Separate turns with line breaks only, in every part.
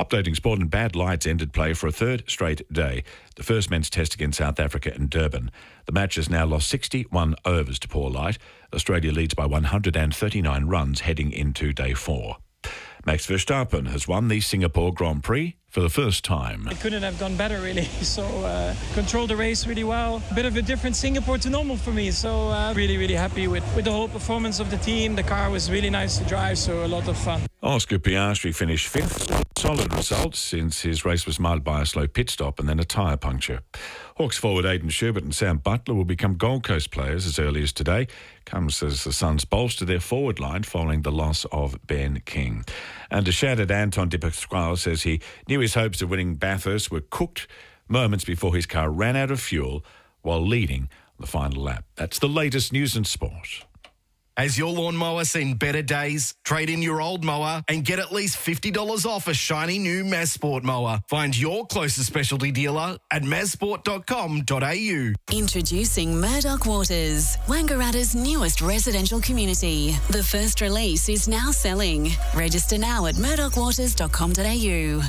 Updating sport, and bad lights ended play for a third straight day. The first men's test against South Africa in Durban. The match has now lost 61 overs to poor light. Australia leads by 139 runs heading into day 4. Max Verstappen has won the Singapore Grand Prix for the first time.
It couldn't have gone better, really. So controlled the race really well. A bit of a different Singapore to normal for me. So really happy with the whole performance of the team. The car was really nice to drive, so a lot of fun.
Oscar Piastri finished 5th. Solid result since his race was marred by a slow pit stop and then a tyre puncture. Hawks forward Aidan Sherbert and Sam Butler will become Gold Coast players as early as today. Comes as the Suns bolster their forward line following the loss of Ben King. And a shattered Anton de Pasquale says he knew his hopes of winning Bathurst were cooked moments before his car ran out of fuel while leading the final lap. That's the latest news and sport.
Has your lawnmower seen better days? Trade in your old mower and get at least $50 off a shiny new Mazsport mower. Find your closest specialty dealer at mazsport.com.au.
Introducing Murdoch Waters, Wangaratta's newest residential community. The first release is now selling. Register now at murdochwaters.com.au.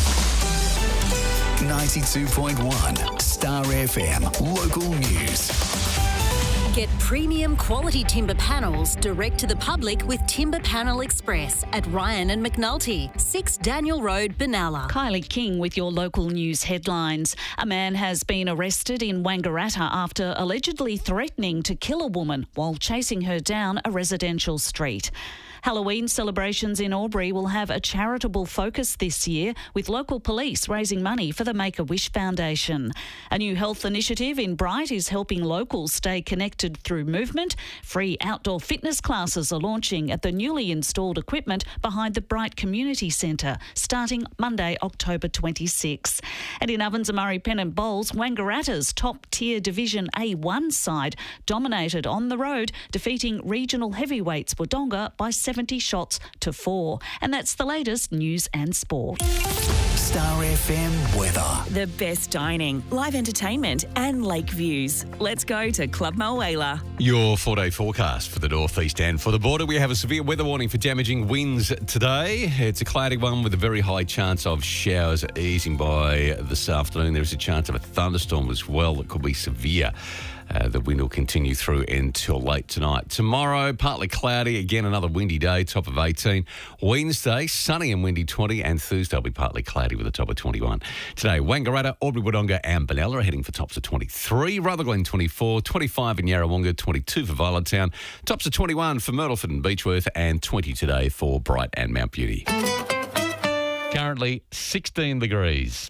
92.1 Star FM Local News.
Get premium quality timber panels direct to the public with Timber Panel Express at Ryan and McNulty, 6 Daniel Road, Benalla.
Kylie King with your local news headlines. A man has been arrested in Wangaratta after allegedly threatening to kill a woman while chasing her down a residential street. Halloween celebrations in Albury will have a charitable focus this year, with local police raising money for the Make-A-Wish Foundation. A new health initiative in Bright is helping locals stay connected through movement. Free outdoor fitness classes are launching at the newly installed equipment behind the Bright Community Centre, starting Monday, October 26. And in Ovens and Murray Pennant Bowls, Wangaratta's top-tier Division A1 side dominated on the road, defeating regional heavyweights Wodonga by 70 shots to 4. And that's the latest news and sport.
Star FM weather.
The best dining, live entertainment and lake views. Let's go to Club Moala.
Your 4-day forecast for the northeast and for the border. We have a severe weather warning for damaging winds today. It's a cloudy one with a very high chance of showers easing by this afternoon. There is a chance of a thunderstorm as well that could be severe. The wind will continue through until late tonight. Tomorrow, partly cloudy. Again, another windy day, top of 18. Wednesday, sunny and windy, 20. And Thursday will be partly cloudy with a top of 21. Today, Wangaratta, Albury, Wodonga and Benalla are heading for tops of 23. Rutherglen, 24. 25 in Yarrawonga, 22 for Violet Town. Tops of 21 for Myrtleford and Beechworth. And 20 today for Bright and Mount Beauty. Currently, 16 degrees.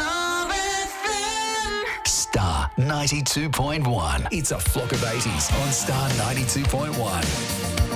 Star 92.1. It's a flock of 80s on Star 92.1.